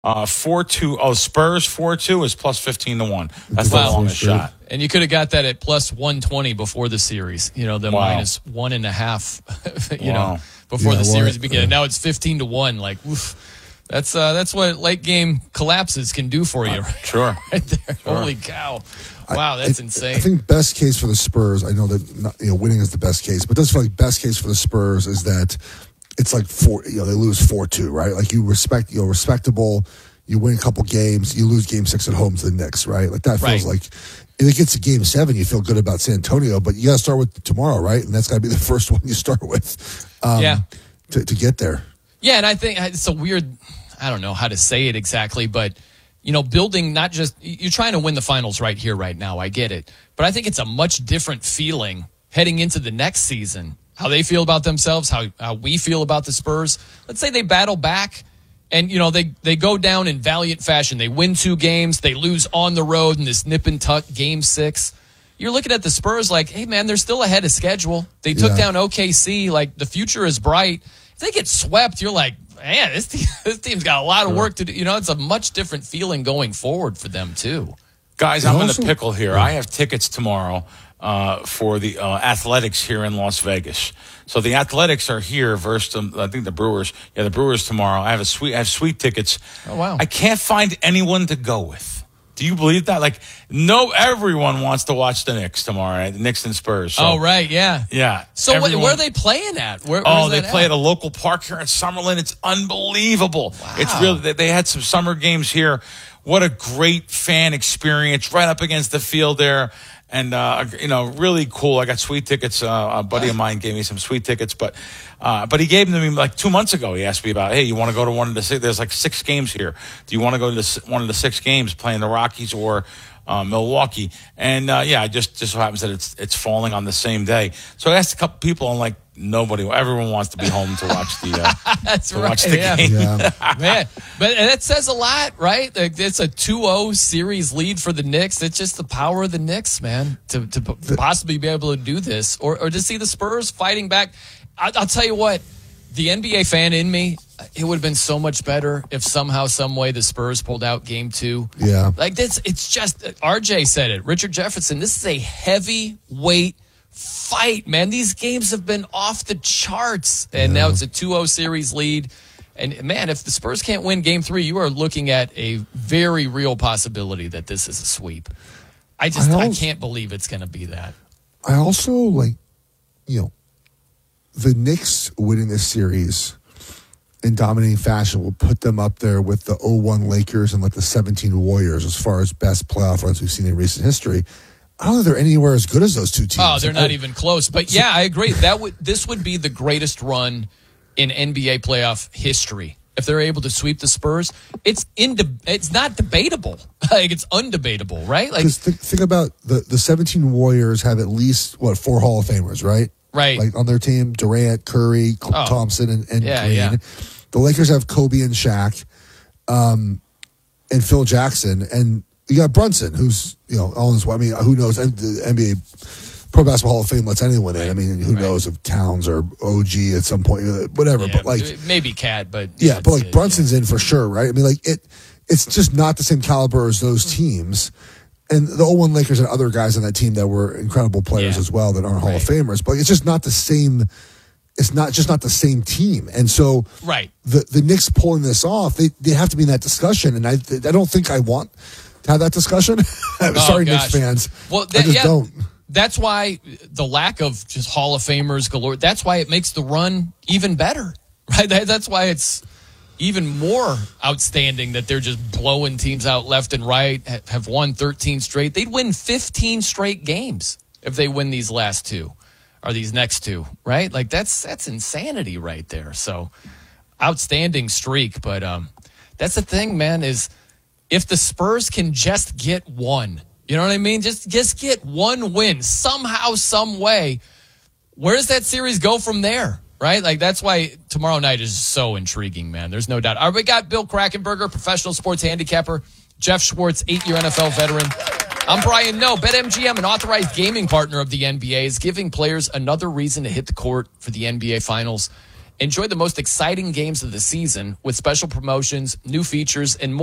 4-2. Oh, Spurs 4-2 is plus 15-1. That's the longest shot. And you could have got that at plus 120 before the series. You know, the minus 1.5. You know, before the series began. Now it's 15-1. Like, oof. That's what late game collapses can do for you. Sure. Right there. Sure. Holy cow. Wow, that's insane. I think best case for the Spurs, I know that winning is the best case, but it does feel like best case for the Spurs is that it's like they lose 4-2, right? Like respectable, you win a couple games, you lose game 6 at home to the Knicks, right? Like that feels like if it gets to game 7, you feel good about San Antonio, but you got to start with tomorrow, right? And that's got to be the first one you start with to get there. Yeah, and I think it's a weird, I don't know how to say it exactly, but building not just, you're trying to win the finals right here, right now. I get it. But I think it's a much different feeling heading into the next season. How they feel about themselves, how we feel about the Spurs. Let's say they battle back and, they go down in valiant fashion. They win 2 games. They lose on the road in this nip and tuck game 6. You're looking at the Spurs like, hey, man, they're still ahead of schedule. They took down OKC. Like, the future is bright. If they get swept, you're like, man, this team's got a lot of work to do. It's a much different feeling going forward for them, too. Guys, I'm in the pickle here. I have tickets tomorrow for the Athletics here in Las Vegas. So the Athletics are here versus, I think, the Brewers. Yeah, the Brewers tomorrow. I have sweet tickets. Oh, wow. I can't find anyone to go with. Do you believe that? Like, everyone wants to watch the Knicks tomorrow, right? The Knicks and Spurs. So, right, yeah. Yeah. So where are they playing at? They play at a local park here in Summerlin. It's unbelievable. Wow. It's really, they had some summer games here. What a great fan experience right up against the field there. And, really cool. I got sweet tickets. A buddy of mine gave me some sweet tickets, but he gave them to me like 2 months ago. He asked me about, hey, you want to go to one of the 6? There's like 6 games here. Do you want to go to one of the 6 games playing the Rockies or Milwaukee? And just so happens that it's falling on the same day. So I asked a couple people, and like everyone wants to be home to watch the watch the game. Yeah. Man, but that says a lot, right? Like, it's a 2-0 series lead for the Knicks. It's just the power of the Knicks, man, to possibly be able to do this or to see the Spurs fighting back. I'll tell you what, the NBA fan in me, it would have been so much better if somehow, some way, the Spurs pulled out game 2. Yeah. Like this, it's just, RJ said it, Richard Jefferson, this is a heavyweight fight, man. These games have been off the charts, and now it's a 2-0 series lead. And, man, if the Spurs can't win game 3, you are looking at a very real possibility that this is a sweep. I can't believe it's going to be that. I also, the Knicks winning this series in dominating fashion will put them up there with the 0-1 Lakers and the 17 Warriors as far as best playoff runs we've seen in recent history. I don't know if they're anywhere as good as those 2 teams. Oh, they're not even close. But yeah, I agree. This would be the greatest run in NBA playoff history if they're able to sweep the Spurs. It's not debatable. Like, it's undebatable, right? Like, think about the 17 Warriors have at least 4 Hall of Famers, right? Right. Like on their team, Durant, Curry, Thompson, and Green. Yeah. The Lakers have Kobe and Shaq, and Phil Jackson, and you got Brunson, who's all his. I mean, who knows? And the NBA Pro Basketball Hall of Fame lets anyone in. I mean, who knows if Towns or OG at some point, whatever. Yeah, but maybe Cat, but but Brunson's in for sure, right? I mean, it's just not the same caliber as those teams. And the 0-1 Lakers and other guys on that team that were incredible players as well that aren't Hall of Famers, but it's just not the same. It's not the same team, and so the Knicks pulling this off, they have to be in that discussion, and I don't think I want to have that discussion. Sorry, Knicks fans. Well, I just don't. That's why the lack of just Hall of Famers galore. That's why it makes the run even better, right? That's why it's even more outstanding that they're just blowing teams out left and right. Have won 13 straight. They'd win 15 straight games if they win these last 2. Or these next 2, right? Like, that's insanity right there. So, outstanding streak. But that's the thing, man, is if the Spurs can just get one, you know what I mean? Just get one win somehow, some way. Where does that series go from there, right? Like, that's why tomorrow night is so intriguing, man. There's no doubt. All right, we got Bill Krackomberger, professional sports handicapper. Jeff Schwartz, 8-year NFL veteran. I'm Brian Noe. BetMGM, an authorized gaming partner of the NBA, is giving players another reason to hit the court for the NBA Finals. Enjoy the most exciting games of the season with special promotions, new features, and more.